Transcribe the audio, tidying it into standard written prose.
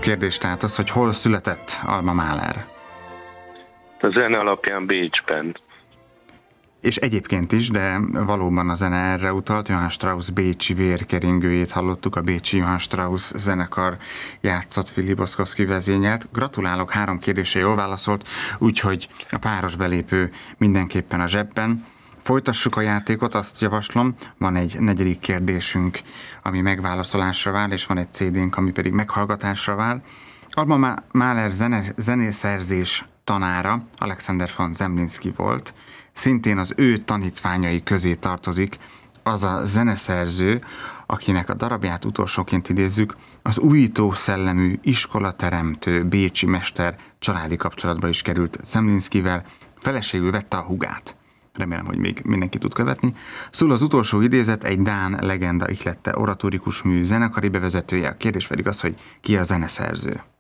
kérdés tehát az, hogy hol született Alma Mahler. A zene alapján Bécsben. És egyébként is, de valóban a zene erre utalt. Johann Strauss bécsi vérkeringőjét hallottuk, a bécsi Johann Strauss zenekar játszott, Filip Boszkowski vezényelt. Gratulálok, 3 kérdésre jól válaszolt, úgyhogy a páros belépő mindenképpen a zsebben. Folytassuk a játékot, azt javaslom, van egy 4. kérdésünk, ami megválaszolásra vár, és van egy CD-nk, ami pedig meghallgatásra vár. Alma Mahler zenészerzés tanára Alexander von Zemlinsky volt, szintén az ő tanítványai közé tartozik az a zeneszerző, akinek a darabját utolsóként idézzük, az újító szellemű iskolateremtő bécsi mester családi kapcsolatba is került Zemlinskyvel, feleségül vette a hugát. Remélem, hogy még mindenki tud követni. Szól az utolsó idézet, egy dán legenda ihlette oratórikus mű zenekari bevezetője, a kérdés pedig az, hogy ki a zeneszerző.